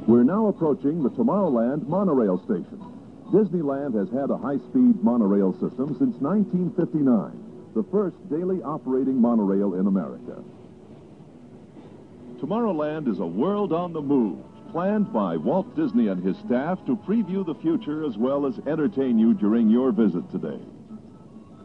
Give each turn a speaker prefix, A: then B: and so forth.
A: We're now approaching the Tomorrowland monorail station. Disneyland has had a high-speed monorail system since 1959, the first daily operating monorail in America. Tomorrowland is a world on the move, planned by Walt Disney and his staff to preview the future as well as entertain you during your visit today.